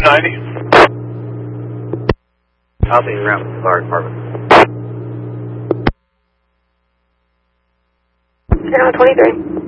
90. Copy, route to the fire department. 23.